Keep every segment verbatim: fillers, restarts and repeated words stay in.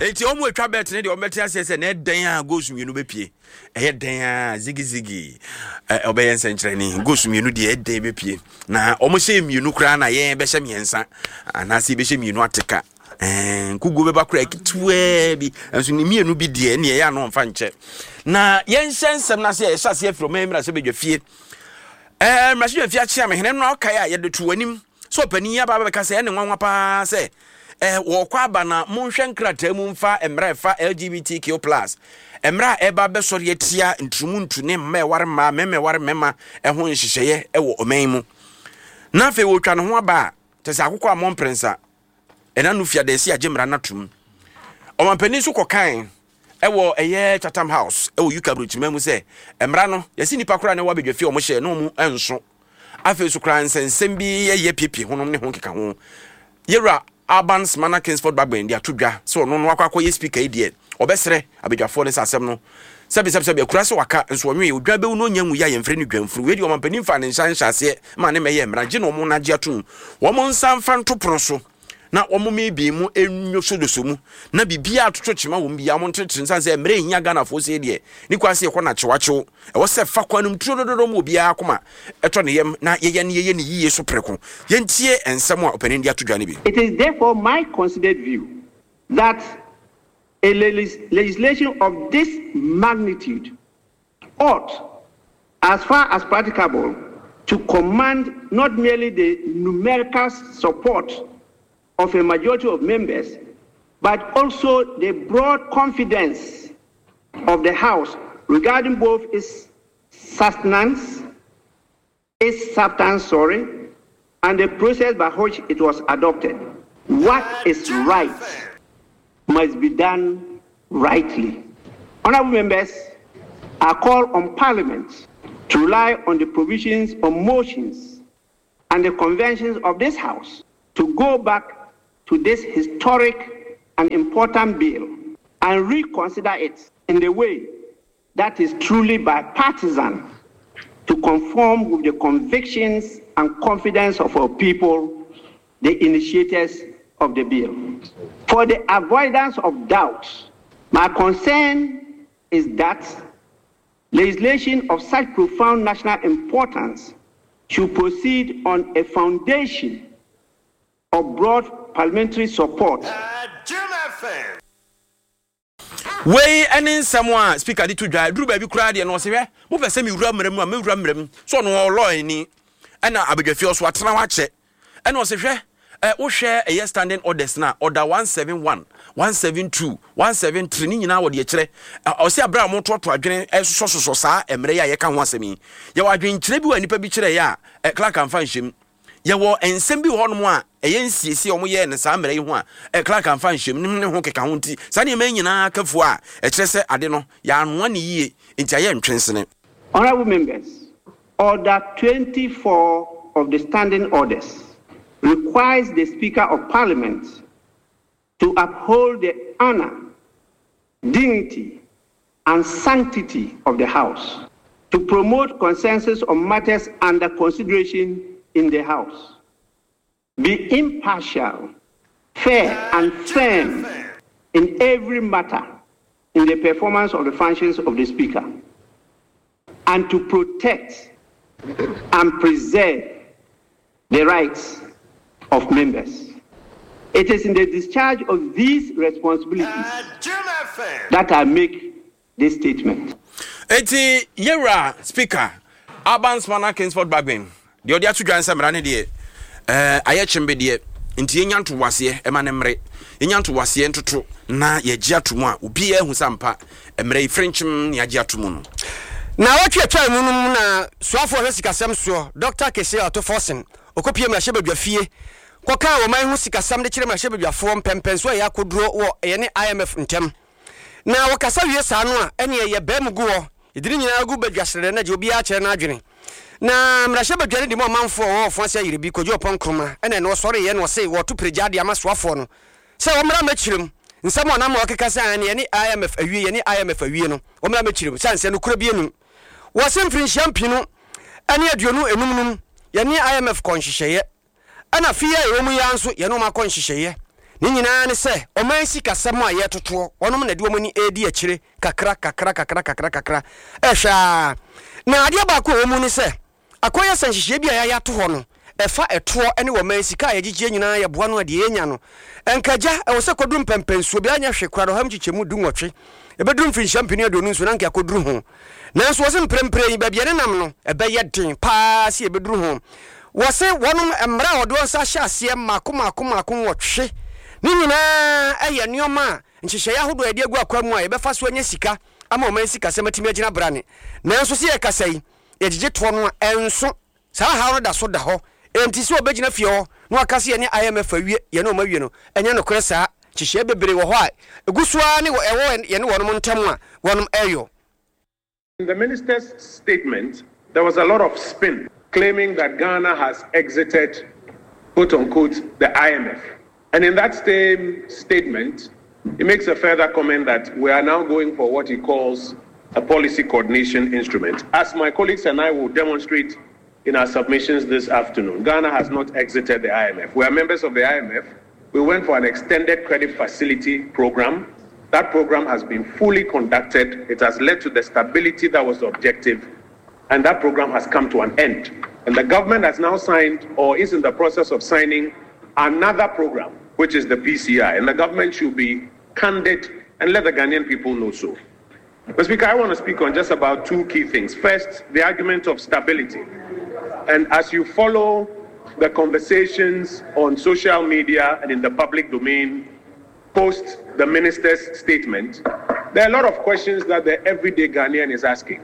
enti omo etwa bet ne de omete ase se na den a goes mienu bepie eye den a zigi zigi obeye nsenkyere ni goes mienu de e den bepie na omo hye mienu kra na ye be hye miensa na se be hye mienu ateka eh kugo be ba kra kitwe bi enso ni mienu bi de ne ye ano mfa nche na ye hye nsem na se ye hye ase afro memra se bedwa fie eh mra hye fie chia me hene no kai a ye de to anim so pani ya ba ba ka se ne nwanwa pa se eh wo kwa ba na monhwe nkrata mu mfa emra fa L G B T Q plus emra eba be sori etia ntrumu ntune mma eware ma meme ware mema eho nhyehyeye ewo oman mu na fe wo twa no ho aba tese akokọ amon prensa ena no fia de si agemra na tum omampani so kokan ewo eye Chatham House ewo Yukabru timamu se emra no yesi nipa kora ne wa bedwa fie o mo hye no mu enso afi so kra nsensem bi ye pipi honom ne ho keka ho yera Urban Smana Kingsford Bagben dia tudwa so no no akwa ye speaker idie obesere abedwafo ne sasem no sabi sabi sabi akura so waka nso onwe odwa be no nyamu ya yemfre ne dwamfuru we di omampanin fa ne nsan hyase ma ne meye mra gye no mo na gye atum wo mo nsan fa ntopro so na wo mo mebi mu enwo so do so mu na bibia atoto chima wo mbia mo ntetre nsan se mre nya Ghana fo se die ni kwase ekọ na chewachew e wo se fa kwanum turo dodo mo bia akoma eto ne yem na yeye ne yeye ne yiye so preko yentie ensem a opanin dia todwa ne bi. It is therefore my considered view that a legis- legislation of this magnitude ought, as far as practicable, to command not merely the numerical support of a majority of members, but also the broad confidence of the House regarding both its sustenance, its substance, sorry, and the process by which it was adopted. What is right must be done rightly. Honorable members, I call on Parliament to rely on the provisions of motions and the conventions of this House to go back to this historic and important bill and reconsider it in the way that is truly bipartisan to conform with the convictions and confidence of our people, the initiators of the bill. For the avoidance of doubt, my concern is that legislation of such profound national importance should proceed on a foundation of broad parliamentary support. Wey enen samwa speaker di tudwa duru ba bi kura de no se hwe mo pese mi wura mrem a me wura mrem so no law ni ena abedwafi oso atena wa che ena o se hwe eh wo hwe eye standing orders na order one seventy-one one seventy-two one seventy-three ni nyina wo de kire o se abra mo toto adwene eso so so saa emre ya ye ka ho asemi ye wa adwen kire bi wa nipa bi kire ya Clark and Fanshim ye wo ensem bi ho no a eye nsiesie o mo ye ne saa mre yi ho a Clark and Fanshim nim ne ho keka ho nti sa ne ma nyina kafu a e kire se ade no ya anoa ne yie nti aye ntwensene. Honorable members, Order twenty-four of the Standing Orders requires the Speaker of Parliament to uphold the honor, dignity, and sanctity of the House, to promote consensus on matters under consideration in the House, be impartial, fair, and firm in every matter in the performance of the functions of the Speaker, and to protect and preserve the rights of members. It is in the discharge of these responsibilities that I make this statement. Eti yera Speaker Urban Smana Kingsford Bagben de odi atu dwan samra ne de eh aye chembe de nti enya nto wase e ma ne mre enya nto wase ntoto na ye gia tomu a obi e hu sampa emre frenchim ne gia tomu no na watwetwa mu no na suafo hwe sikasem so Doctor Kese Auto Forcing okopie mra shebadwa fie koka wo man hu sikasem de kire mra shebadwafo mpempen so ya koduro wo ye ne I M F ntem na wakasa wie sa no a ene ye bem guo idiri nyina gu badwasere na je obi a kire na adwene na mra shebadwane di mo manfo wo fo ase yire bi kojo ponkroma ene no sore ye no se wo to prejade amasuafo no se wo mra machirem nsam ona ma wakeka sa ne ne I M F awie ye ne I M F awie no wo mra machirem sanse no kura bi enum wo se mfrin champino ene aduonu enum num ye ne I M F konhyehyeye ana fiye ye mu ya nso ye no ma konhyehyeye ni nyina ne se oman sikasam a ye toto onom na de omani edi akire kakra kakra kakra kakra kakra ehwa na ade ba ko omu ne se akoya sanhihye bia ya yato ho no efa eto ene oman sika ye gigye nyina ye boa no ade enya no enkaja e wo se kodum pempensuo bia nya hwe kwaro ham chichemu du nwotwe ebedum fin championship do nsu na nka koduru ho nanso wo se mprempre yi ba bia ne nam no ebe ye den pa si ebeduru ho wo se wonum emra odo nsa hye ase makoma akoma akon wotwe ni nyina eye nioma nhihye ya hodo ade agu akwamu a ebefa so anya sika ama oman sika se matimi agina brane nanso se ye kasai ye gigye to no enso sa ha no da so da ho enti se obegina fie ho no akase ye ne I M F awie ye no mawie no enya no kore saa chihye bebere wo ho a egusua ne ewo ye ne wonom ntam a wonom eyo. In the minister's statement, there was a lot of spin claiming that Ghana has exited, quote unquote, the I M F. And in that same statement, he makes a further comment that we are now going for what he calls a policy coordination instrument. As my colleagues and I will demonstrate in our submissions this afternoon, Ghana has not exited the I M F. We are members of the I M F. We went for an extended credit facility program. That program has been fully conducted. It has led to the stability that was the objective, and that program has come to an end. And the government has now signed, or is in the process of signing, another program, which is the P C I. And the government should be candid and let the Ghanaian people know so. Mister Speaker, I want to speak on just about two key things. First, the argument of stability. And as you follow the conversations on social media and in the public domain post the minister's statement, there are a lot of questions that the everyday Ghanaian is asking.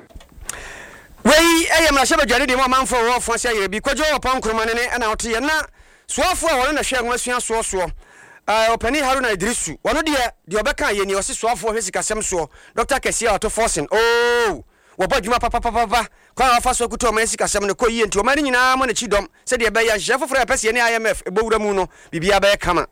Wey I am Rashaba Jari de man for war for say be kojo upon kromane and out here na swafo a wona hwe nwasua so so uh opani Haruna Idrisu wono de de obeka ye ni ose swafo hwe sikasem so Doctor Kesia Otto Forcing oh wo badwuma papa papa papa kwa afa so kuto man sikasem ne koyi enti o mani nyina mo na chidom se de be ya chef for pese ne I M F ebowura mu no bibia be kama.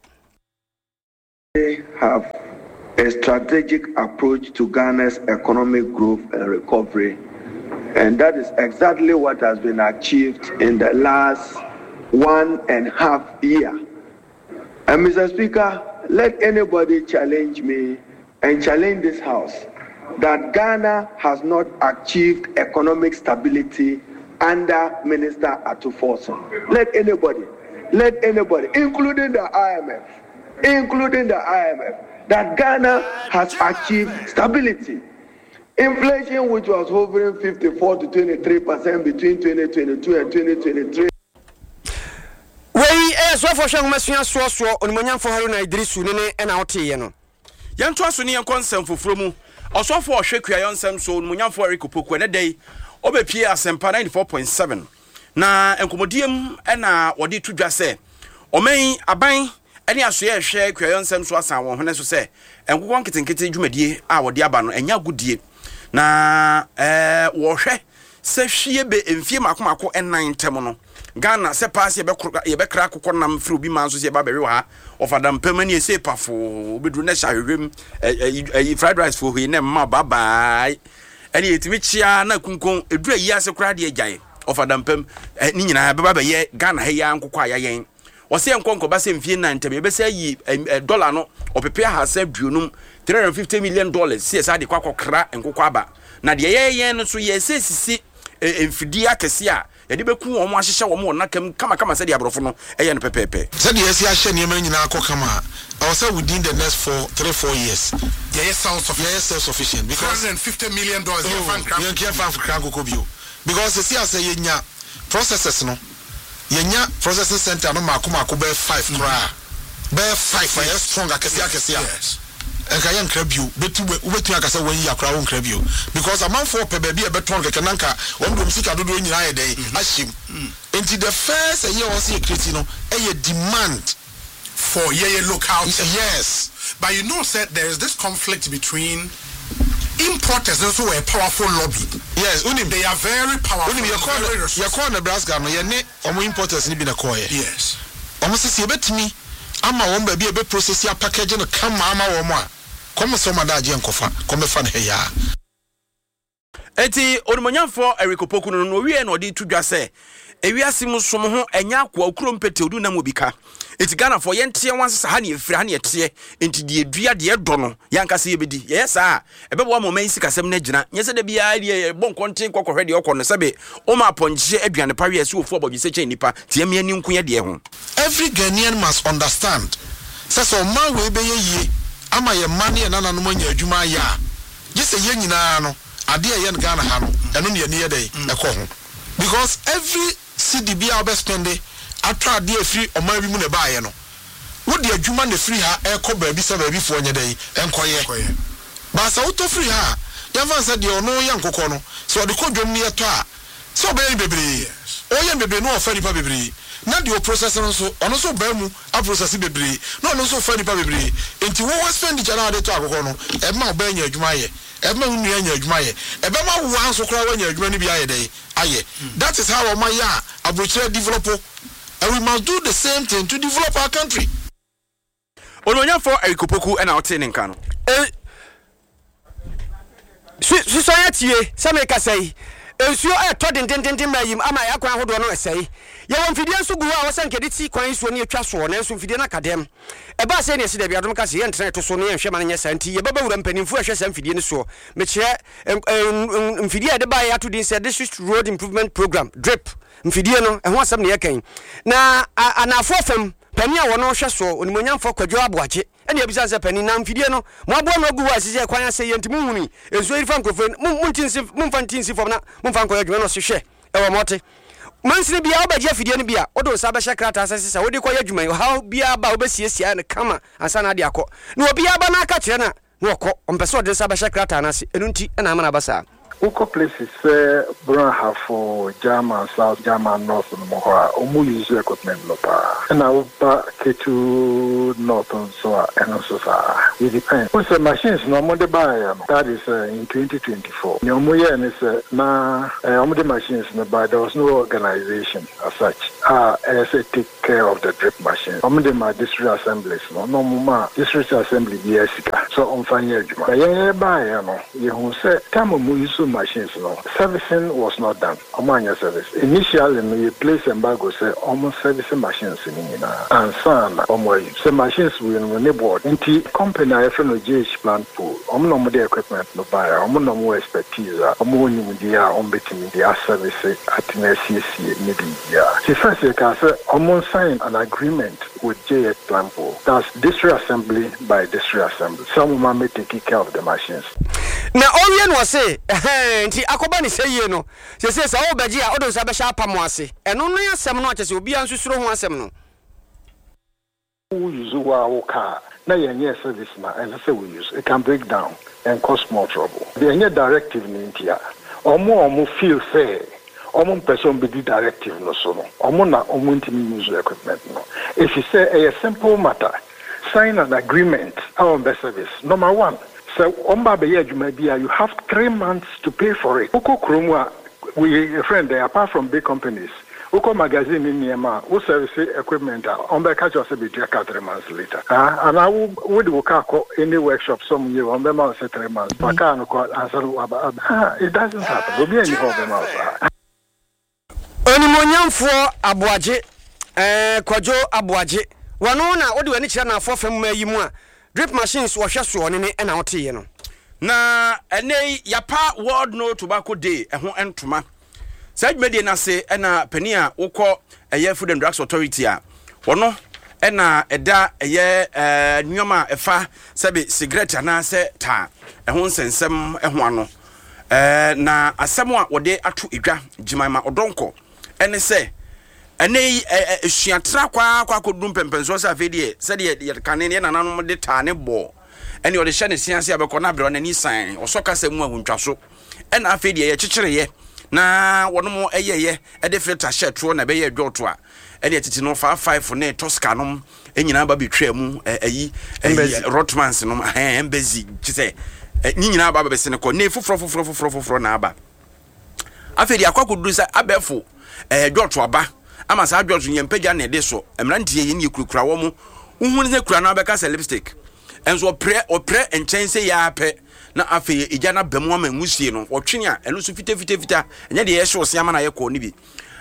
They have a strategic approach to Ghana's economic growth and recovery, and that is exactly what has been achieved in the last one and a half year. And Mister Speaker, let anybody challenge me and challenge this House that Ghana has not achieved economic stability under Minister Otto Forcing. Let anybody, let anybody, including the I M F, including the I M F, that Ghana has achieved stability. Inflation, which was hovering fifty-four to twenty-three percent between twenty twenty-two and twenty twenty-three. Wey eh so for hwe masua so so onimanyam for Haruna Idrisu ne e na ote ye no. Yanto aso ne yankonsem foforo mu. Osofo ohwe kua yonsem so onimanyam for Eric Opoku ne dai obepie asempa ninety-four point seven. Na enkomodiem e na wode tudwa se oman aban eni asoye hwe kua yonsem so asan won hene so se enkokon kitenkete dwumadie a wode aba no enya gudie na eh wo hwe se hwie be emfie makomako enan tem no Ghana se pass ye be ye be kra kokko nam firi obi man so se ba bewe ha ofadam pamani e se pafo obedru na hwahwem eh fried rice for he na ma bye bye eni etimi chia na kunkon edru ayi ase kra de agyan ofadam pam ni nyina be ba be ye Ghana he ya nkokko ayayen wo se enkonko ba se mfie na ntem ye be se yi dollar no opepe ha se duonum three hundred fifty million dollars se sa de kwakokra enkokko aba na de ye yen no so ye se sisi emfidi akese a yede beku wo mo ahyehye wo mo nakam kama kama se de abrofo no eye no pepepe se de yesi ahye ne ma nyina akokama I was say within the next four three four years yeah yes self sufficient yes self sufficient because one hundred fifty million dollars yeah fan crack yeah fan crack ko bio because se sia say yenya processes no yenya processing center no makoma ko be five kra be five yes strong akese akese yes enka yan krabio betu betu akase wan yi akra won krabio because a man for pe baby e beton keke nanka won do musika dodo nyina ye dey ashim enti the first year was e create no e demand for ye local yes but you know said there is this conflict between importers and so a powerful lobby yes unim they are very powerful unim ye call ye call Nebraska no ye ne omo importers ni bi na call ye yes omo sisi e betimi ama won ba bi e be process ya package no kama ama wo mo a come so madaje enkofa come fa na ya eti onimonyamfo Eric Opoku no no wie na odi tudwa se ewiase mu som ho enya akwa okuro mpete odu na mobika enti Ghana for yente wansa ha ne efira ha ne ete enti de edua de edo no yankase yebedi ye sa ebebo wa moman sikasem na gina nyese da bia de bon konten kokohwe de okọ no sebe o ma ponje aduane pa we ase ofu obodwese chen nipa tie me ani nko ye de ho. Every Ghanaian must understand say so man we be ye ama ye mane ye nana no manya adwuma ya gese ye nyina no ade ye Ghana ha no eno ne ye dey ekọ ho because every C D B our spend atra de free oman bi mu ne baaye no wo de adwuma ne free ha ekọ ba bi se ba bi fo nye dey enkoye ba sa wo to free ha ya van say de ono ya nkokọ no so de kodwom ne eto a so be bebre o ye bebre no ofari pa bebre na de o process no so ono so ba mu a process bebre no ono so ofari pa bebre enti wo wo spend jana de to akokọ no e ma ba nya adwuma ye e ma unu nya adwuma ye e be ma wo anso kra wa nya adwuma ni bi aye dey aye that is how my ya abrochire develop and we must do the same thing to develop our country. Ononya for Erikopoku and our training kano. Eh so so yatie se me ka sei ensuo e to den den den mayim ama yakwan hodo no sei ye won fidie nso gu a wosanke de ti kwan so ne atwa so na nso fidie na kadem e ba se ne se da biadom ka se ye ntene to so ne nhwe ma ne santi ye baba wura mpanimfu ahwe san fidie ne so me kire mfidie de ba ya to din se district road improvement program drip mfidie no e ho asem ne ye kan na anafo fam pani a wono hwe so onimonyamfo kwadwo aboache ene ebisa se pani na mfidie no mo abo no gu wa sisi kwan ase ye ntimu huni enso erifa nkofo mu ntinsi mu mfa ntinsi fo na mu mfa nkoya dwuma no se hwe e wo mote mansini bia obaje fidie no bia odo sa ba shakrata asase sa wodi koya dwuma ha bia ba obesiesia ne kama ansa na de akọ na obi aba na aka kire na na okọ ompese ode sa ba shakrata na se enu nti na amana basa Uko places uh, Brown have for German, South German, North and Moha, Omu use equipment lopa. And I will back to North and so and also it depends. Also machines no more the buy that is uh, in twenty twenty-four. No more and it's uh, na uh, the machines no buy there was no organization as such. Ah, uh, as I take care of the drip machine. Omu the my district assemblies no no more district assembly B S C. So on fine juma. Yeah, buy no. You say time we use machines no servicing was not done omanya service initially we place embargo say almost servicing machines in na and sana omwe so machines we no ne board nti company I friend J H plant pool omno mo the equipment no buy omno mo expertise omno ni dia ombetimi dia service at N S C C ni dia the first can say omno sign an agreement with J H plant pool that's district assembly by district assembly some man may take care of the machines na onye no say nti akoba ni sey no se se sa obaji a odo sa be sha pamo ase eno no yasem no akese obi ansusuro ho asem no we use our car na yenye service na and say we use it can break down and cause more trouble the yenye directive ni ntia omo omo feel say omo person be the directive no so no omo na omo ntimi use equipment no if you say a simple matter sign an agreement on the service number one. So, you have three months to pay for it. Uko Krumwa, we a friend there, apart from big companies. Uko magazine in Yama, who service equipment, on the catch of three months later. Uh, and I would work in the workshop some year on the month, three months. It doesn't happen. We'll be any of them outside. Onimonyam for Abuaje, eh, Kwajo Abuaje. Wanona, what do any channel for from Mayimua? Drip machines wa hwe so ne na wote no na ene yapa world no tobacco day ehho entoma sage media na se na pani a wokọ eye food and drugs authority a wono ena eda eye eh nyoma efa sebe cigarette na se ta ehho nsensem ehho ano eh na asem a wode ato edwa gimama odonko ene se ene esuatra kwa kwa kodum pempenso sa fedie se de kane ne nananom de ta ne bo ene ode hye ne sianse abekọ na bro na ni san osoka samu ahuntwaso ena afedie ye kyekyereye na wonom eyeye e de filter shetro na be ye dwoto a ene titi no fa five ne tosca nom enyina ba betwa mu ayi rotmans nom eh embezi kise ni nyina ba ba be se ne ko ne foforo foforo foforo foforo na aba afedie akwakodu sa abefo eh dwoto aba ama sa adwoto nyempagya na de so emrantie ye ne kurukura wo mu uhun ne kura na beka se lipstick enso opre opre enchense ya ape na afi ija na bemu ama ngusie no otwene a eno so fite fite fita enya de ye hye ose ama na ye ko ni bi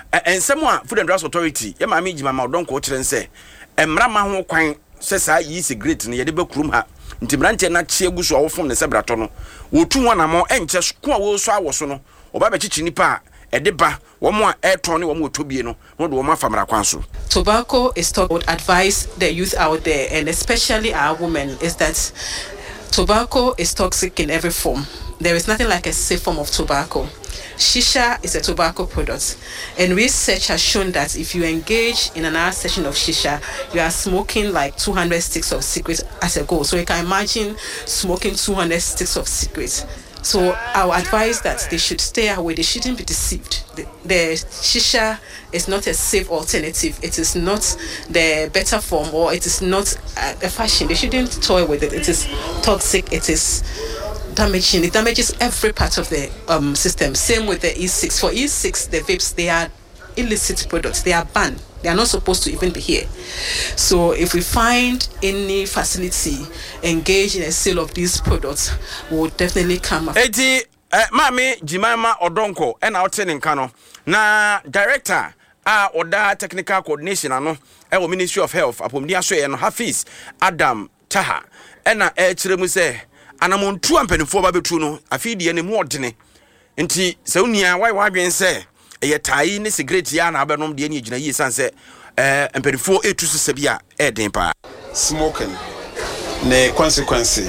ensem a Food and Drugs Authority ye ma me jima ma odonko o kire nse emra ma ho kwan se sa yi cigarette ne ye de bekurum ha nti branche na chie gusu a wo fom ne se brato no wo tu wona mo enche ko a wo so awoso no oba be chichi nipa a edeba wo mo a eton ne wo mo otobie no no do wo ma famra kwan so. Tobacco is talk would advise the youth out there and especially our women is that tobacco is toxic in every form. There is nothing like a safe form of tobacco. Shisha is a tobacco product, and research has shown that if you engage in an hour session of shisha, you are smoking like two hundred sticks of cigarettes as a goal. So you can imagine smoking two hundred sticks of cigarettes. So I would advise that they should stay away. They shouldn't be deceived. The, the shisha is not a safe alternative. It is not the better form, or it is not a, a fashion. They shouldn't toy with it. It is toxic. It is damaging. It damages every part of the um, system. Same with the E six. For E six, the vapes, they are illicit products. They are banned. They are not supposed to even be here. So if we find any facility engaged in a sale of these products, we will definitely come up. Eti eh, Mami Jemima Odonko and out in Kano. Na director a oda technical coordination ano e Ministry of Health apom dia so e no Hafiz Adam Taha. Ena e kire mu se anamontu ampanifo ba betu no afidi ne mu odene nti se unia wai wadwen se eye tai ne cigarette ya na abenom de ne gina yi sanse eh ampanifo etu sese bia e den pa smoking ne consequence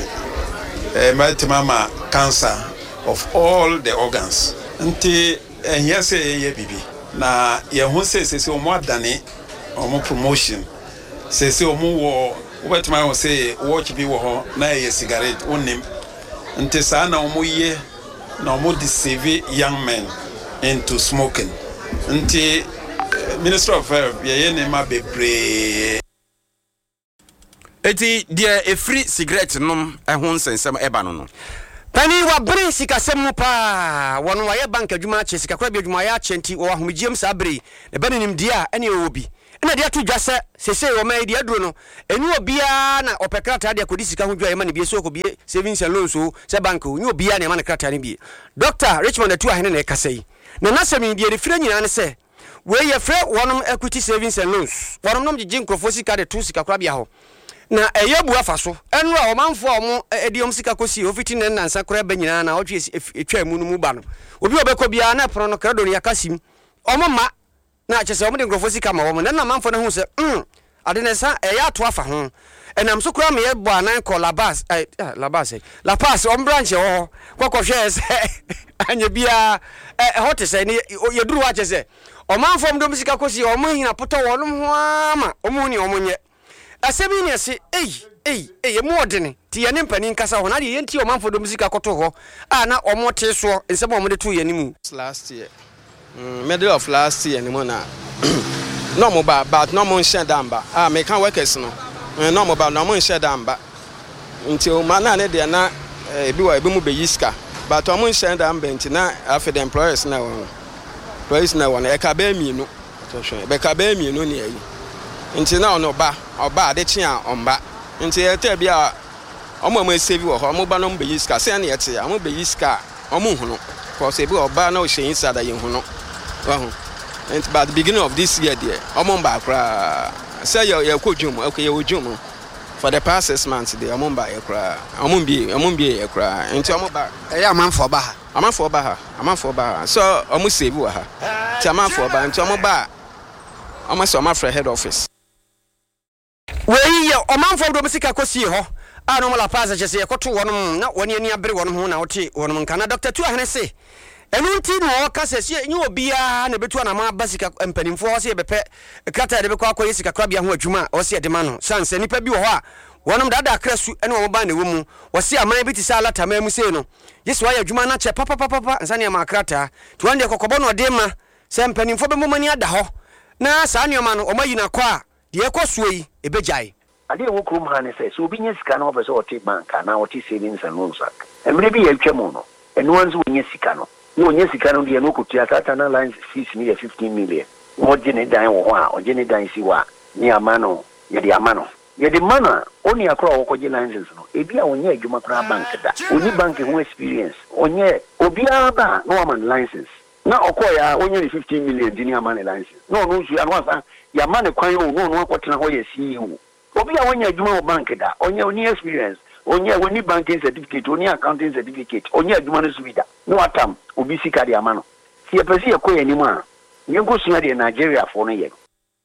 eh mama cancer of all the organs nti enye se ye bibi na ye hu se se o mo adane o mo promotion se se o mo wo What my say, watch be wo na a cigarette onim. Nte sa na omo ye na omo deceive young men into smoking. Nte Minister of Health ye ne ma bebre. Eti dia e free cigarette nom e ho nsensem eba no no. Pani wa brin sikasem mu pa wono wa ye bank adwuma che sikakora bi adwuma ya chenti wo ahomegiem sa bri ne bani nim dia ene obi ena dia to dwase sese wo mai dia duro no enu obia na opekrata dia kodi sika ho dwa ma ne bi so ko bi savings and loans so se bank enu obia ne ma ne krata ne bi Doctor Richmond atu ahene na ekasai na nasemi dia ne fira nyina ne se we ye fre wonom equity savings and loans wonom nom gigin krofo sika de to sikakora bia ho na eyebu afaso enu a omanfo omo ediom sika kosi ofiti ne nansa kora ba nyina na otwe etwa mu no mu ba no obi obekọ bia na pro no krado ne yakasim omo ma na chese omo de ngrofo sika ma omo na na manfo ne hu se mm ade ne sa eya ato afa ho enam so kora me ye bo anan ko labas eh labas la pass on branch ho kokko hwe se anya bia eh hote se ne ye duru wa chese omanfo mdom sika kosi omo hina poto wonum ho ama omo ni omo nye asemi ni ase ei ei ei mu odene ti ye ne mpani nkasa ho na de ye nti o manfo do musika koto ho a na o mo te so nsem o mo de to ye nimu last year mm, middle of last year ni mo na no mo ba but no mo nche damba ah me kan workers no no mo ba no mo nche damba nti o ma na ne de na ebi wa ebi mu be yiska but o mo nche damba nti na after the employers na won employees na won e ka ba mienu to hwe be ka ba mienu ni ayi nti na ono ba oba de chia omba nti ete bia omo mo save wo ho mo ba no mbe yiska se na yete ya mo be yiska omo hunu ko se bi oba na o hye inside ye hunu wa hu nti by the beginning of this year there omo ba kra say ye ye kodwum okay ye wodwum for the past six months there omo ba ye kra omo bi omo bi ye kra nti omo ba e ya manfo ba ha amanfo ba ha amanfo ba ha so omo save wo ha ti amanfo ba nti omo ba omo so omo fra head office we ye omanfo do musika kosi ho a no mala paza chese yekoto wonum na woni ani abere wonum ho na wote wonum nka na Doctor Tu ahene se enu nti no ka se se nyi obia na betu na ma basika empanimfo ho se bepe krata de be kwa akoye sika krabia ho adwuma o se de ma no sanse nipa bi wo ho a wonum dada akrasu ene wo ba na wemu wo se aman bi ti sa alata ma mu se no yesu wa adwuma na che papa papa papa nsa ne ma krata tu wande kokobo no de ma se empanimfo be momani ada ho na sa anoma no o mayi na kwa de ekosuo yi ebejai ade wo krum ha ne se so obi nya sika na obeso oti bank na oti savings and loans ak emre bi yetwa mu no eno wanzu nya sika no no nya sika no de no kutia tata na lines six million fifteen million wo gene dan wo ho a o gene dan si wa ni amano ye de amano ye de mana oni akra wo koje lines no ebi a wonya adwuma kra bank da oni bank ho experience onye obi aba no man license na okoya onye fifteen million di ni amane license no no su anwasa ya mane kwan o no no akotena ho ye C E O obi a wonya adwuma o bank da onye oni experience onye woni banking certificate oni accounting certificate onye adwuma no subida no atam obi sika de amano si e pesi e koya ni mu a yenko sua de Nigeria fo no ye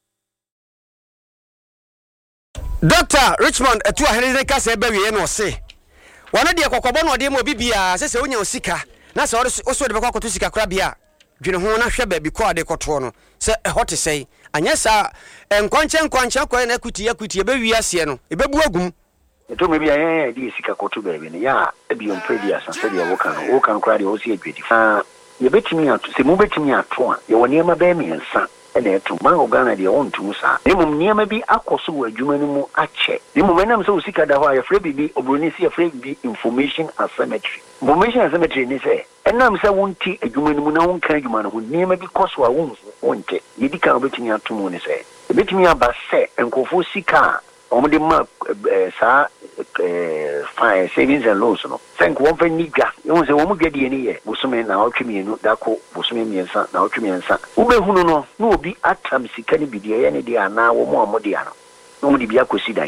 Doctor Richmond etu ahene ka se bawie no se wono de kokobɔ no de mo bibia se se wonya osika na se oso de bekwakoto sika kora bia dwene ho na hwɛ ba bi kɔ ade kɔto no se hote sei anya sa enkwanche nkwanche kɔ na akuti akuti e bawie ase no e bebu agum eto me bia eh de sika kɔto ba bi ne ya e bi on predia sa se de wo kan wo kan kora de o si adwedi ah ye betimi ato se mo betimi ato a ye woni ma ba mi nsa ene to man ogana de on tu sa nemum niema bi akoso wa adwuma no mu ache nemum enam so sika da ho ya frɛ bibi obroni si ya frɛ bi information asymmetry information asymmetry ni se enam se wonti adwuma no mu na won kan adwuma no ho niema bi koso a won wonte yedi kan obetimi atomo ni se obetimi aba se enkofo sika omde ma sa fine savings and loans no thank one for niga you say wo mu gade ni ye bosome na otwemi enu dako bosome miensa na otwemi ensa wo be hunu no na obi atam sika ni bidie ye ne dia ana wo mu amode ano no mu di bia kosi dan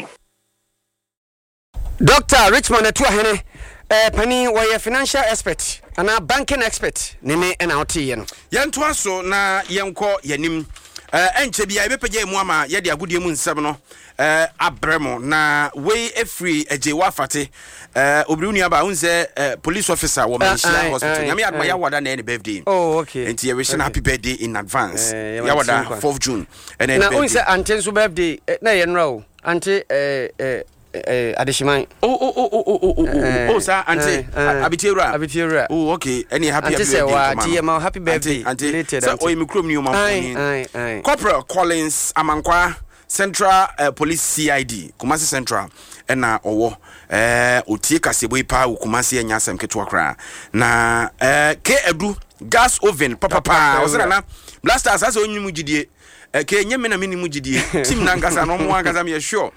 Doctor Richmond etu ahene eh pani wo financial expert ana banking expert ne ne na otie no yento aso na yenko yanim eh enche bia ebepege mu ama ye de agudie mu nsem no eh abremo na we efree ejewa fate eh obriuni aba unze eh, police officer wo mention hospital nyame adma ya wada na any birthday oh okay enti we wish na happy birthday in advance ya wada fourth June and then na unze ante so birthday na ye nra o ante eh eh eh adeshiman oh oh oh oh oh oh oh sir ante abitiera abitiera oh okay any happy birthday ante ma happy birthday later so o mikrom ni o man Corporal Collins Amankwa Central uh, Police C I D Kumasi Central ena owo eh otie kasebo ipa Kumasi enya asem keto akra na eh ke edu gas oven papa pa osana na blasters asa onyimu gidie eh ke nyeme na minimu gidie team na ngasa no mo ngasa me sure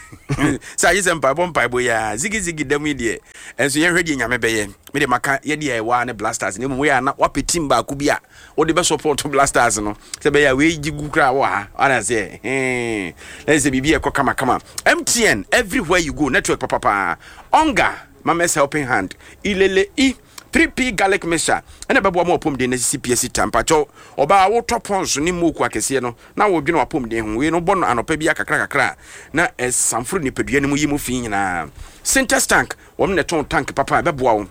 sa yi sempa bom pai boya zigi zigi demu die enso ye hwede nyame beye me de maka ye de e wa ne blasters ne mu ya na wapetim ba ku bia wo de be support blasters no se be ya we gigu kra wo ha ana se eh let's say bibi e ko kama kama M T N everywhere you go network papa pa onga mames helping hand ilele i three P garlic mixture ene bebo mo opom de na C P S tampacho oba wo topons ni moku akese no na wo dwene opom de ho we no bono anopa bia kakra kakra na esamfuru ni pedua ni mu yimu fi nyina center tank wo ne ton tank papa bebo wo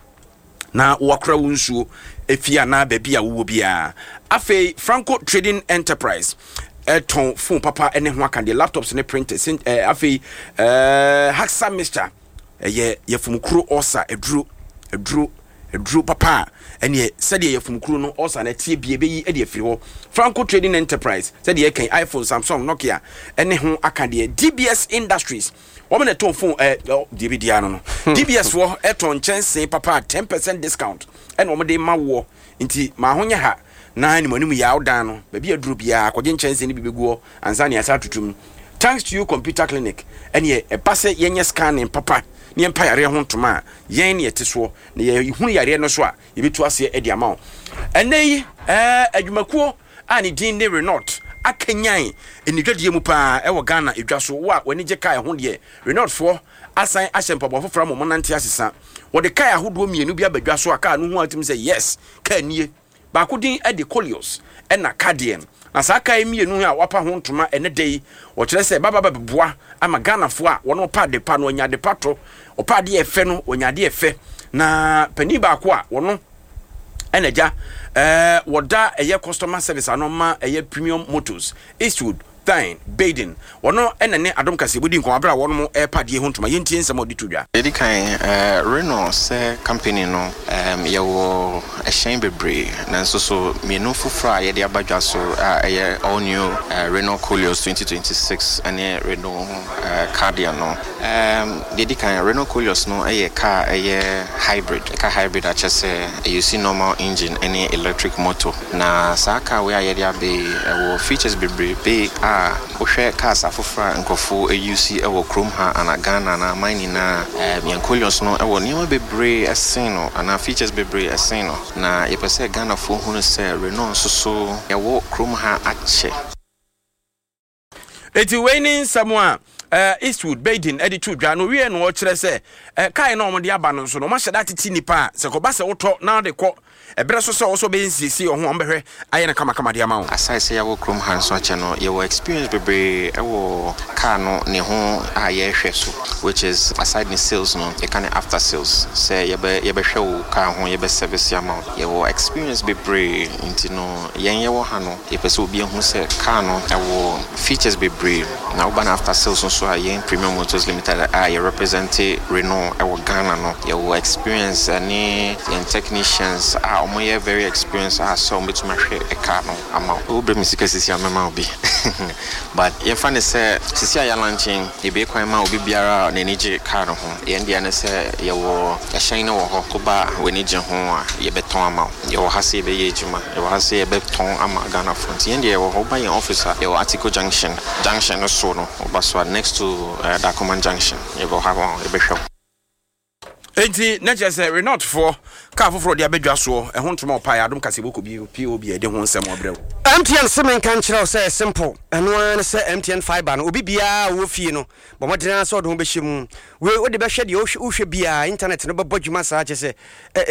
na wakra wo nsuo efia na ba bia wo bia afei Franco Trading Enterprise eton phone papa ene ho aka de laptops ne printers afei eh Haxa mixture eye yefumukuro osa eduru eduru edru papa ene said ye fumukuru no osa na tie bie beyi e de afiri ho Franco Trading Enterprise said ye kan iPhone Samsung Nokia ene ho akade D B S Industries wo me ton phone eh D B D ano no D B S wo eton chense papa ten percent discount ene wo me de ma wo nti ma ho nya ha na ni manimu ya odan no ba bia duru bia akogye chense ni bibegu ansa ne asa tutum thanks to you computer clinic ene e passe yenye scanning papa ni empa yare ho ntoma yen ne yeteso ne ye hunu yare no so a ye betu ase e di ama enei eh adwumakuo a ne din ne Renault akanyan enidwadie mu pa e wo Ghana edwaso wo a wani je kai ho de Renault fo asan ahyempa bo foforo mo nante asesa wo de kai ahodo mienu bi abadwaso aka no hu atim say yes ka nie ba ko din e de Colios e na Cardian na saka emienu a wapa ho ntoma ene dei wo kire se baba beboa ama Ghana fo a wono pa de pa no nya de pato opa de efe no onya de efe na pani ba ko a wono enaja eh woda eye customer service anoma eye premium motors Eastwood Thine Baden wono enene adom kase bodi nko abra wono mo airpad ye ho ntoma yentie nsem odi tudwa edi kan eh Renault se company no em ye wo ehyen bebre na nso so mienu fufra ye de abadwa so eye all new Renault Colios twenty twenty-six ane Renault Cardian no em edi kan Renault Colios no eye car eye hybrid car hybrid a chese you see normal engine any electric motor na sa car we aye de abe wo features bebre be a a wohwɛ cars afofra nkofo U C ewo chrome ha ana Ghana na mine na Yankulions no ewo niema bebre esen no ana features bebre esen no na yepese Ghana fo hunu se Renault soso ewo chrome ha ache eti waining someone Uh, Eastwood Baden attitude dwa no wie no kire se uh, kai na omde aba no so no ma hyeda titi nipa se ko ba se woto na de ko ebere so so so be nsisi o ho ombehwe aye na kama kama de ama wo asai se yawo krom han so ache no your experience bebre ewo car no ne ho aye hwe so which is aside the sales no e can after sales say ye be ye be hwe wo car ho ye be service amount your experience bebre inti no yen ye wo ha no ye pese obi hu se car no ewo features bebre na wo ba na after sales so I am Premium Motors Limited. I represent Renault. I will Ghana no. Your experience any and technicians are more very experienced. Are so much my a car no. I'm out. Uber music is your mama be. But if I say Sisia ya launching, the be kwa ma obi biara na nije car no ho. Ye ndia na say ye wo a shine wo ho koba we nije ho a ye beton ama. Ye wo hase be ye juma. Ye wo hase be beton ama Ghana front. Ye ndia wo ho ba ye officer. Ye wo Article Junction. Junction no so no. Oba next to uh, Dacoman Junction. You go have on the bishop. Enti na je say Renault for car for the abedwa so e ho ntomo pa ya dum kase boko bi P O B e de ho nsem obrɛ M T N semen kan kyerɛw say simple eno an say M T N fiber no obi bia wo fie no bo modena so do ho behyem we wo de behwɛ de wo hwɛ bia internet no bɛbɔ dwuma saa kyɛ sɛ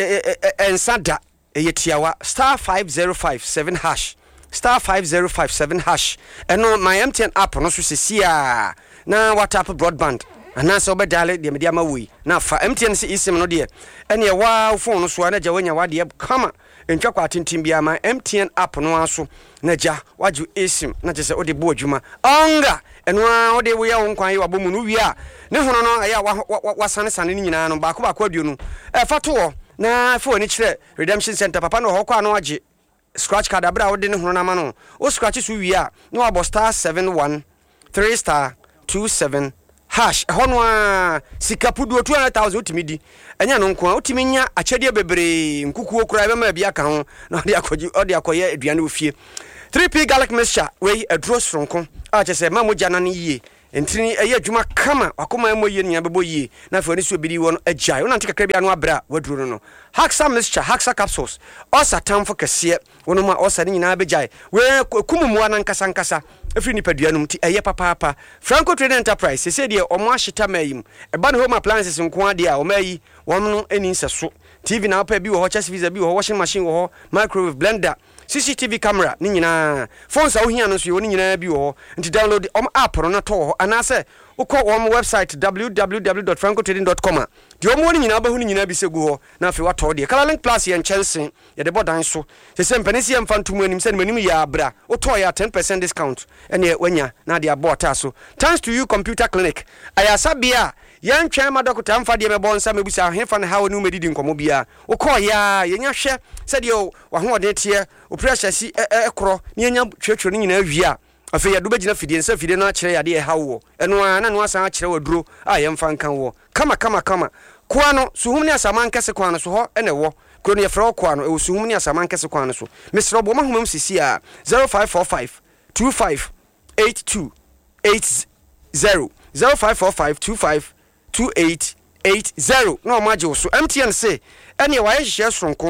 ensada e yetiawa star five zero five seven hash star five zero five seven hash eno my M T N app no so sesia na WhatsApp broadband ana so be dale de media ma wi na fa M T N se isim no de ene wa phone no so na ja wanya wade kama entwa kwa tintim bia ma M T N app no aso na ja waju isim na je se ode bo adwuma onga eno a ode wo ya wonkwan yi wabɔ mu no wi a ne hono no aya wasane sane ni nyina no baako baako aduo no e fato na phone ni kire redemption center papa no ho kwa no age scratch card abra wo de ne hono na ma no o scratch so wi a no abo star seven one three star two seven hash hono a sikapudu two hundred thousand utimidi enya no nko utimi nya akyede bebre nkukuo kura be ma bia ka ho na ode akoji ode akoye aduane ofie three P garlic mixture we adro sronko a kyese ma moja na ne yie entini eye adwuma kama akoma mo yie nya bebo yie na fa ni so bidi wo no agya wo na ntika kra bia no abra waduro no haxa mixture haxa capsules osa tamfo kese wono ma osa ni nyina begyae we kumumu anan kasa nkasa efri ni paduanum ti eye papa papa Franco Trading Enterprise se se de omo ahyeta mayim eba ne home appliances nko ade a omayi won no eni nseso T V na pa bi wo ho chest freezer bi wo washing machine wo ho microwave blender C C T V camera ni nyina phones a wo hia no so yo ni nyina bi wo nti download om app no to ho anase ukọ wo website w w w dot franco trading dot com di omo ni nyina ba hu ni nyina bi segu ho na afi wato de kala link plus ye nchensen ye de bodan so se se mpanisi ye mfantum anim se manim ya abra uto ya ten percent discount ene wanya na de abota so thanks to you computer clinic ayasa bia yan twa ma dokota mfa de mebo nsa mebusa hefa ne hawo ni medidi nkomo bia ukọ ya ye nya hwe se de wa ho de tie o pressure si ekro ni nya twetwe ni nyina awia afi ya duba gina fidie nsa fidie na akire ya de hawo eno ana no asan akire waduro a ye mfa nkan wo kama kama kama kwa no suhum ni asaman kese kwa no so ho ene wo kro ne yefra kwa no e suhum ni asaman kese kwa no so misro bo mahumam sisi a zero five four five two five eight two eight zero zero five four five two five two eight eight zero no maje so M T N say ene wa ye hye sonko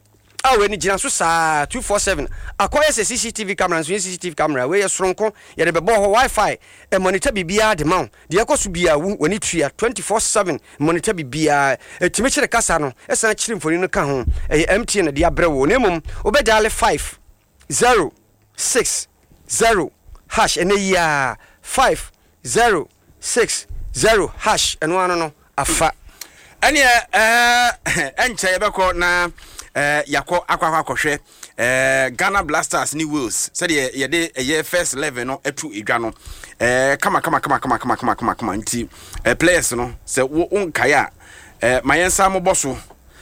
awe ni gina so saa two four seven akoye se C C T V camera so C C T V camera we yesronko ye de bebo ho wifi e monitor bibia de ma de yakoso bia woni tua twenty-four seven monitor bibia e timi kire kasa no e san kire mfoni no ka ho e M T N de abrewo nemum obedale five zero six zero hash ene ya five zero six zero hash eno ano no afa ene eh enche yebeko na eh yakọ akwa akọhwe eh Ghana Blasters ni Wheels said ye ye de ye first eleven no etu edwa no eh kama kama kama kama kama kama kama kama nti eh players no se wo unkaya eh mayensa mo boso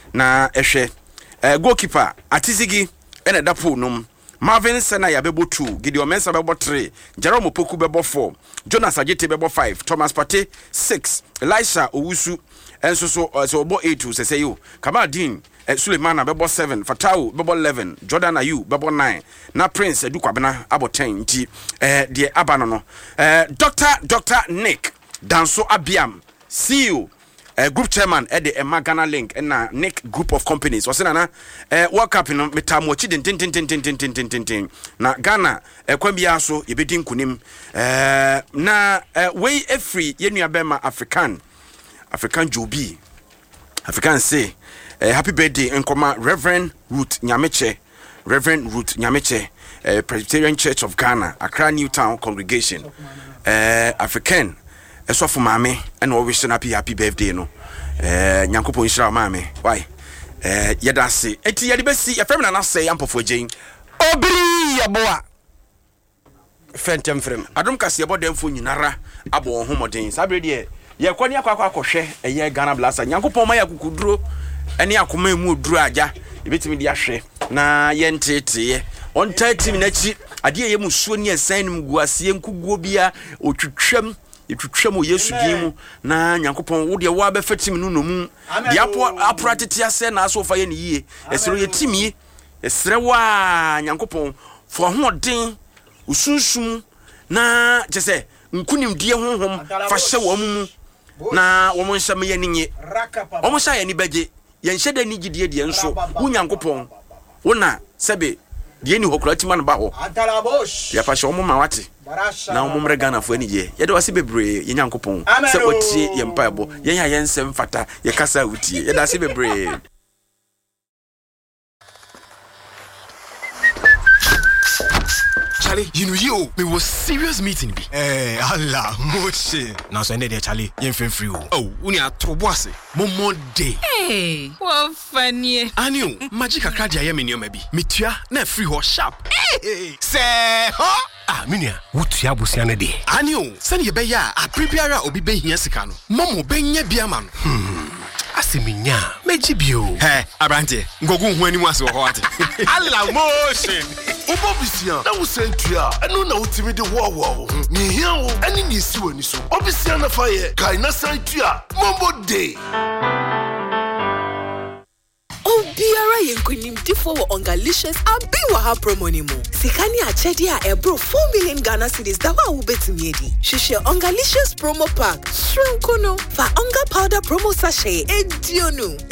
na ehwe eh goalkeeper Atizigi ene dapo num Marvin Sena ya bebo two Gideon Mensah bebo three Jerome Poku bebo four Jonas Ajete bebo five Thomas Partey six Elisha Owusu enso so so obo eight to say you Kamaldeen uh, Sulemana bebo seven, Fatau bebo eleven, Jordan Ayu bebo nine, na Prince Edu Kwabena abo ten nti eh de abano no eh Doctor Doctor Nick Danso Abiam C E O Uh, group chairman at the Emma Ghana Link and uh, Nick group of companies was na uh work up in metamochi tin tin tin tin tin tin tin tin tin na Ghana uh, kwambia so yebedin kunim uh na uh, way every yenua bema African African Jobi African say uh, happy birthday nkoma Reverend Ruth Nyameche Reverend Ruth Nyameche uh, Presbyterian Church of Ghana Accra Newtown congregation uh African eso for mame and we wish happy happy birthday no eh nyankopon hira mame why eh yeda se enti yede besi e frem na na say ampofo agyin obiri yaboa fentem frem adom kase yebodem fo nyinara abo homoden sabre de ye kwani akwa akwohwe eye Ghana Blasta nyankopon ma yakukuduro ene akoma emu oduro aja ebetimi de ahwe na ye ntete on thirty minutes ade ye musuo ni esan nim guase nkuguo bia otwetwam etwetwam Yesu dimu na nyankopon wo de wa be fatim no no mu de apo apratete ase na aso fa ye ne yie esero ye timi esere wa nyankopon fo hoden usunsum na jese nkunim die honhom fa hye wo mu na wo mo nhyame ye ninye wo mo hye ye ni beje ye nhyeda ni gidie de nso wo nyankopon wo na sebe die ni hokurati man ba ho ya fa hye wo mo ma wate na umumre Ghana fo anije yede wase bebre ye nyankopon se otie ye mpaebo ye nya ye nsem fata ye kasa utie yede wase bebre. Charlie, you know you, me was serious meeting be. Eh, Allah, moche. Now so there Charlie, you feel free. Oh, uni a trobose. Momo day. Hey, what funny. Aniu, magic akra ya me nyo maybe. Mitua na free ho sharp. Hey, say, huh? Ah, minia, wutua busia ne de. Aniu, send ye be ya, a prepare obi be hia sika no. Momo be nya bia ma no. Hmm. Asiminya, mejibio. Hey, abrante, ngogu hu ani wase wo ho ate. Allah motion. Obobisia, na wo sentua, eno na utimi de wo wo. Ni hia wo, ani ni si wani so. Obisia na fa ye, kai na sentua, mombo day. Obiara yenkunim tifo wo ongalicious abi wa ha promo ni mo. Sikani achedi a ebro four million Ghana cedis da wa wo betumi edi. Shishe ongalicious promo pack. Shrinkono fa onga powder promo sachet ediono.